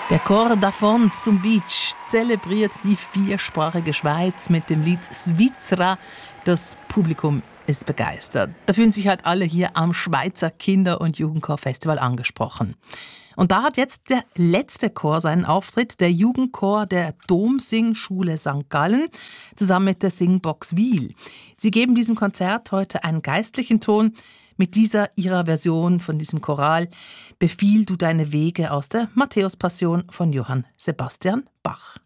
Der Chor davon zum Beach zelebriert die viersprachige Schweiz mit dem Lied «Svizra». Das Publikum ist begeistert. Da fühlen sich halt alle hier am Schweizer Kinder- und Jugendchor-Festival angesprochen. Und da hat jetzt der letzte Chor seinen Auftritt, der Jugendchor der Domsingschule St. Gallen, zusammen mit der Singbox Wiel. Sie geben diesem Konzert heute einen geistlichen Ton mit ihrer Version von diesem Choral «Befiehl du deine Wege» aus der Matthäus-Passion von Johann Sebastian Bach.